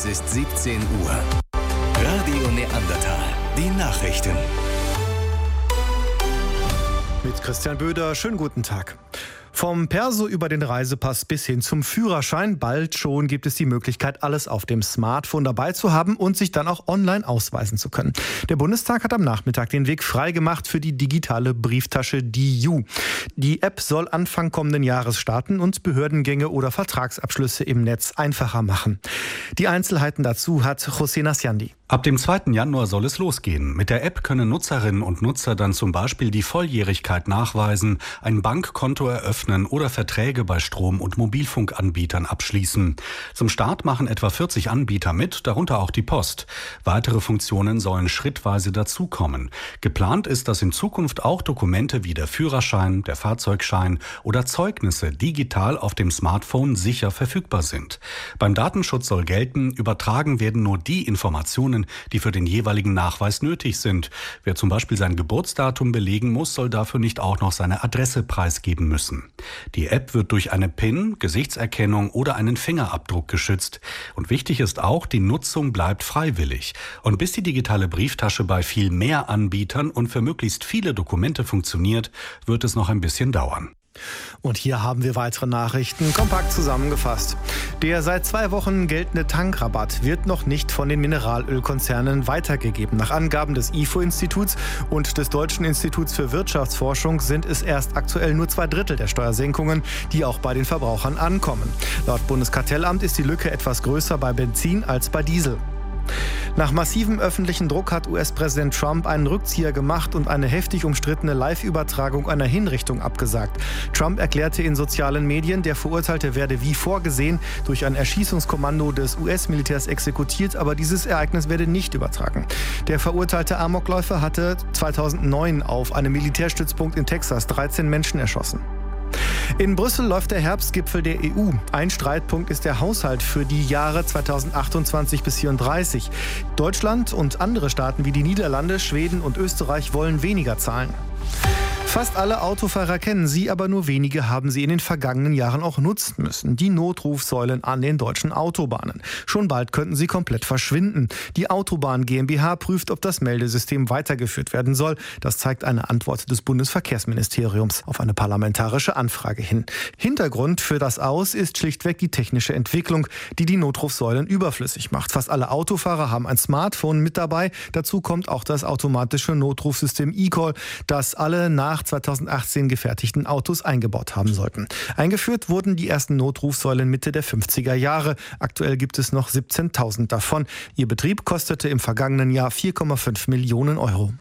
Es ist 17 Uhr. Radio Neandertal. Die Nachrichten. Mit Christian Böder, schönen guten Tag. Vom Perso über den Reisepass bis hin zum Führerschein, bald schon gibt es die Möglichkeit, alles auf dem Smartphone dabei zu haben und sich dann auch online ausweisen zu können. Der Bundestag hat am Nachmittag den Weg freigemacht für die digitale Brieftasche DIU. Die App soll Anfang kommenden Jahres starten und Behördengänge oder Vertragsabschlüsse im Netz einfacher machen. Die Einzelheiten dazu hat José Nasciandi. Ab dem 2. Januar soll es losgehen. Mit der App können Nutzerinnen und Nutzer dann zum Beispiel die Volljährigkeit nachweisen, ein Bankkonto eröffnen oder Verträge bei Strom- und Mobilfunkanbietern abschließen. Zum Start machen etwa 40 Anbieter mit, darunter auch die Post. Weitere Funktionen sollen schrittweise dazukommen. Geplant ist, dass in Zukunft auch Dokumente wie der Führerschein, der Fahrzeugschein oder Zeugnisse digital auf dem Smartphone sicher verfügbar sind. Beim Datenschutz soll gelten, übertragen werden nur die Informationen, die für den jeweiligen Nachweis nötig sind. Wer zum Beispiel sein Geburtsdatum belegen muss, soll dafür nicht auch noch seine Adresse preisgeben müssen. Die App wird durch eine PIN, Gesichtserkennung oder einen Fingerabdruck geschützt. Und wichtig ist auch, die Nutzung bleibt freiwillig. Und bis die digitale Brieftasche bei viel mehr Anbietern und für möglichst viele Dokumente funktioniert, wird es noch ein bisschen dauern. Und hier haben wir weitere Nachrichten, kompakt zusammengefasst. Der seit 2 Wochen geltende Tankrabatt wird noch nicht von den Mineralölkonzernen weitergegeben. Nach Angaben des IFO-Instituts und des Deutschen Instituts für Wirtschaftsforschung sind es erst aktuell nur 2/3 der Steuersenkungen, die auch bei den Verbrauchern ankommen. Laut Bundeskartellamt ist die Lücke etwas größer bei Benzin als bei Diesel. Nach massivem öffentlichen Druck hat US-Präsident Trump einen Rückzieher gemacht und eine heftig umstrittene Live-Übertragung einer Hinrichtung abgesagt. Trump erklärte in sozialen Medien, der Verurteilte werde wie vorgesehen durch ein Erschießungskommando des US-Militärs exekutiert, aber dieses Ereignis werde nicht übertragen. Der verurteilte Amokläufer hatte 2009 auf einem Militärstützpunkt in Texas 13 Menschen erschossen. In Brüssel läuft der Herbstgipfel der EU. Ein Streitpunkt ist der Haushalt für die Jahre 2028 bis 2034. Deutschland und andere Staaten wie die Niederlande, Schweden und Österreich wollen weniger zahlen. Fast alle Autofahrer kennen sie, aber nur wenige haben sie in den vergangenen Jahren auch nutzen müssen. Die Notrufsäulen an den deutschen Autobahnen. Schon bald könnten sie komplett verschwinden. Die Autobahn GmbH prüft, ob das Meldesystem weitergeführt werden soll. Das zeigt eine Antwort des Bundesverkehrsministeriums auf eine parlamentarische Anfrage hin. Hintergrund für das Aus ist schlichtweg die technische Entwicklung, die die Notrufsäulen überflüssig macht. Fast alle Autofahrer haben ein Smartphone mit dabei. Dazu kommt auch das automatische Notrufsystem eCall, das alle nach 2018 gefertigten Autos eingebaut haben sollten. Eingeführt wurden die ersten Notrufsäulen Mitte der 50er Jahre. Aktuell gibt es noch 17.000 davon. Ihr Betrieb kostete im vergangenen Jahr 4,5 Millionen Euro.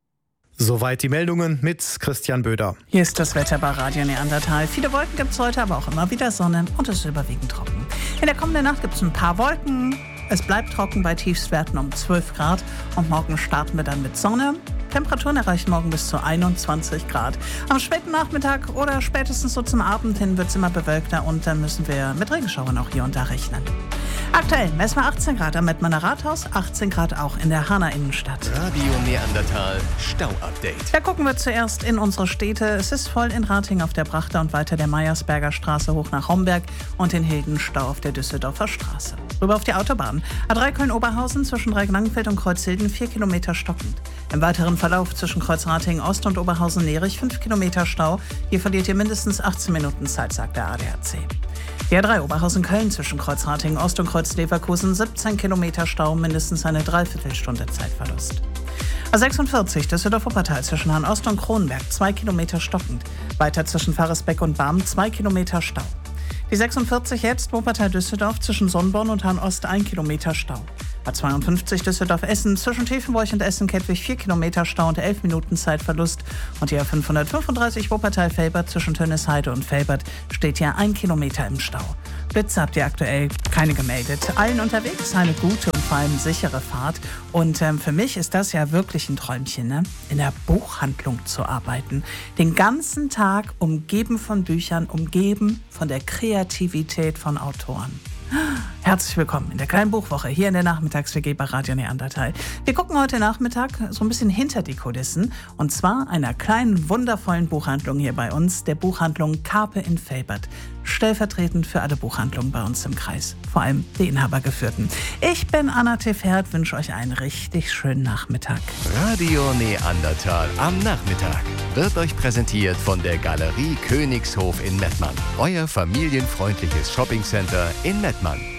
Soweit die Meldungen mit Christian Böder. Hier ist das Wetter bei Radio Neandertal. Viele Wolken gibt es heute, aber auch immer wieder Sonne und es ist überwiegend trocken. In der kommenden Nacht gibt es ein paar Wolken. Es bleibt trocken bei Tiefstwerten um 12 Grad und morgen starten wir dann mit Sonne. Temperaturen erreichen morgen bis zu 21 Grad. Am späten Nachmittag oder spätestens so zum Abend hin wird es immer bewölkter und dann müssen wir mit Regenschauern auch hier und da rechnen. Aktuell messen wir 18 Grad am Mettmanner Rathaus, 18 Grad auch in der Hanauer Innenstadt. Radio Neandertal Stau-Update. Da gucken wir zuerst in unsere Städte. Es ist voll in Ratingen auf der Brachter und weiter der Meiersberger Straße hoch nach Homberg und in Hildenstau auf der Düsseldorfer Straße. Rüber auf die Autobahn. A3 Köln-Oberhausen zwischen Dreilangenfeld und Kreuzhilden 4 Kilometer stockend. Im weiteren Verlauf zwischen Kreuzratingen Ost und Oberhausen-Nerich 5 Kilometer Stau. Hier verliert ihr mindestens 18 Minuten Zeit, sagt der ADAC. Die A3 Oberhausen-Köln zwischen Kreuzratingen Ost und Kreuz-Leverkusen 17 Kilometer Stau, mindestens eine Dreiviertelstunde Zeitverlust. A46 Düsseldorf-Wuppertal zwischen Hahn Ost und Kronberg 2 Kilometer stockend. Weiter zwischen Faresbeck und Barm 2 Kilometer Stau. Die 46 jetzt Wuppertal-Düsseldorf zwischen Sonnborn und Hahn Ost 1 Kilometer Stau. A52 Düsseldorf-Essen zwischen Tiefenburg und Essen-Kettwig 4 Kilometer Stau und 11 Minuten Zeitverlust. Und die A535 Wuppertal-Felbert zwischen Tönnesheide und Felbert steht ja 1 Kilometer im Stau. Blitze habt ihr aktuell keine gemeldet. Allen unterwegs eine gute und vor allem sichere Fahrt. Und für mich ist das ja wirklich ein Träumchen, ne? In der Buchhandlung zu arbeiten. Den ganzen Tag umgeben von Büchern, umgeben von der Kreativität von Autoren. Herzlich willkommen in der kleinen Buchwoche hier in der Nachmittags-WG bei Radio Neandertal. Wir gucken heute Nachmittag so ein bisschen hinter die Kulissen und zwar einer kleinen, wundervollen Buchhandlung hier bei uns, der Buchhandlung Karpe in Velbert. Stellvertretend für alle Buchhandlungen bei uns im Kreis, vor allem die inhabergeführten. Ich bin Anna Tefert, wünsche euch einen richtig schönen Nachmittag. Radio Neandertal am Nachmittag wird euch präsentiert von der Galerie Königshof in Mettmann. Euer familienfreundliches Shoppingcenter in Mettmann.